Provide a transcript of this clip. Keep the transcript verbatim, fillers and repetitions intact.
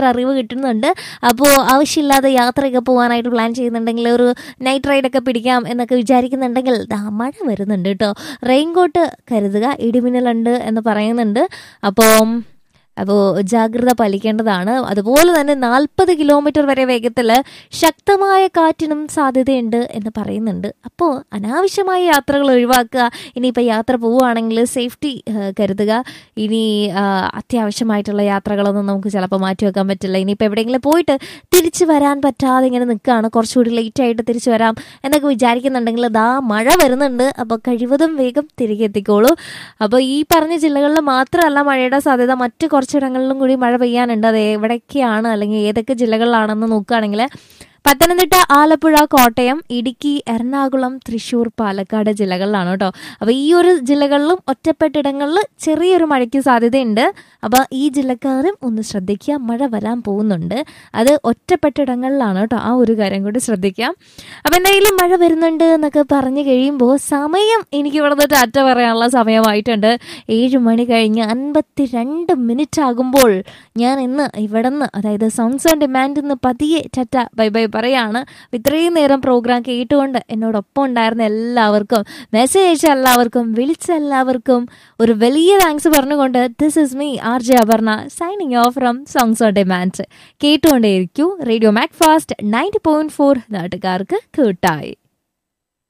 എന്നുള്ളൊരു അറിവ് കിട്ടുന്നുണ്ട്. അപ്പോൾ ആവശ്യമില്ലാതെ യാത്രയൊക്കെ പോകാനായിട്ട് പ്ലാൻ ചെയ്യുന്നുണ്ടെങ്കിൽ, ഒരു നൈറ്റ് റൈഡൊക്കെ പിടിക്കാം എന്നൊക്കെ വിചാരിക്കുന്നുണ്ടെങ്കിൽ ദാ മഴ വരുന്നുണ്ട് കേട്ടോ. റെയിൻകോട്ട് കരുതുക, ഇടിമിന്നലുണ്ട് എന്ന് പറയുന്നുണ്ട്. അപ്പോൾ അപ്പോൾ ജാഗ്രത പാലിക്കേണ്ടതാണ്. അതുപോലെ തന്നെ നാൽപ്പത് കിലോമീറ്റർ വരെ വേഗത്തിൽ ശക്തമായ കാറ്റിനും സാധ്യതയുണ്ട് എന്ന് പറയുന്നുണ്ട്. അപ്പോൾ അനാവശ്യമായ യാത്രകൾ ഒഴിവാക്കുക. ഇനിയിപ്പോൾ യാത്ര പോവുകയാണെങ്കിൽ സേഫ്റ്റി കരുതുക. ഇനി അത്യാവശ്യമായിട്ടുള്ള യാത്രകളൊന്നും നമുക്ക് ചിലപ്പോൾ മാറ്റി വെക്കാൻ പറ്റില്ല. ഇനിയിപ്പോൾ എവിടെയെങ്കിലും പോയിട്ട് തിരിച്ചു വരാൻ പറ്റാതെ ഇങ്ങനെ നിൽക്കുകയാണ്, കുറച്ചുകൂടി ലേറ്റ് ആയിട്ട് തിരിച്ചു വരാം എന്നൊക്കെ വിചാരിക്കുന്നുണ്ടെങ്കിൽ ദാ മഴ വരുന്നുണ്ട്. അപ്പോൾ കഴിവതും വേഗം തിരികെ എത്തിക്കോളൂ. അപ്പോൾ ഈ പറഞ്ഞ ജില്ലകളിൽ മാത്രമല്ല മഴയുടെ സാധ്യത, മറ്റ് കുറച്ചിടങ്ങളിലും കൂടി മഴ പെയ്യാനുണ്ട്. അത് എവിടേക്കാണ് അല്ലെങ്കിൽ ഏതൊക്കെ ജില്ലകളിലാണെന്ന് നോക്കുകയാണെങ്കിൽ പത്തനംതിട്ട, ആലപ്പുഴ, കോട്ടയം, ഇടുക്കി, എറണാകുളം, തൃശ്ശൂർ, പാലക്കാട് ജില്ലകളിലാണ് കേട്ടോ. അപ്പോൾ ഈ ഒരു ജില്ലകളിലും ഒറ്റപ്പെട്ടിടങ്ങളിൽ ചെറിയൊരു മഴയ്ക്ക് സാധ്യതയുണ്ട്. അപ്പോൾ ഈ ജില്ലക്കാരും ഒന്ന് ശ്രദ്ധിക്കുക, മഴ വരാൻ പോകുന്നുണ്ട്. അത് ഒറ്റപ്പെട്ടിടങ്ങളിലാണ് കേട്ടോ, ആ ഒരു കാര്യം കൂടി ശ്രദ്ധിക്കാം. അപ്പോൾ എന്തായാലും മഴ വരുന്നുണ്ട് എന്നൊക്കെ പറഞ്ഞു കഴിയുമ്പോൾ സമയം എനിക്ക് ഇവിടുന്ന് ടാറ്റ പറയാനുള്ള സമയമായിട്ടുണ്ട്. ഏഴ് മണി കഴിഞ്ഞ് അൻപത്തി രണ്ട് മിനിറ്റ് ആകുമ്പോൾ ഞാൻ ഇന്ന് ഇവിടെ നിന്ന്, അതായത് സോങ്സ് ഓൺ ഡിമാൻഡിൽ നിന്ന് പതിയെ ടാറ്റ ബൈ ബൈ പറയാണ്. ഇത്രയും നേരം പ്രോഗ്രാം കേട്ടുകൊണ്ട് എന്നോടൊപ്പം ഉണ്ടായിരുന്ന എല്ലാവർക്കും, മെസ്സേജ് അയച്ച എല്ലാവർക്കും, വിളിച്ച എല്ലാവർക്കും ഒരു വലിയ താങ്ക്സ് പറഞ്ഞുകൊണ്ട് this is me R J Aparna signing off from songs on demand. കേട്ടുകൊണ്ടേയിരിക്കൂ radio Mac fast ninety point four, നാട്ടുകാർക്ക് കൂട്ടായി.